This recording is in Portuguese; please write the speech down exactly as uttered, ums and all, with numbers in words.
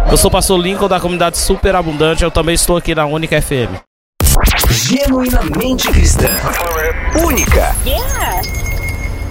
Eu sou o pastor Lincoln da comunidade Super Abundante. Eu também estou aqui na Única F M. Genuinamente cristã. Única. Yeah.